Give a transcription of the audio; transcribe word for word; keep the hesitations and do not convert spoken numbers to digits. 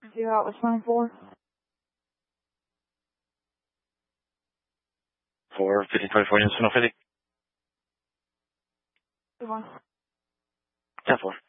Zero out was nine four. For fifteen twenty-four units, no fifty. Two one. ten four.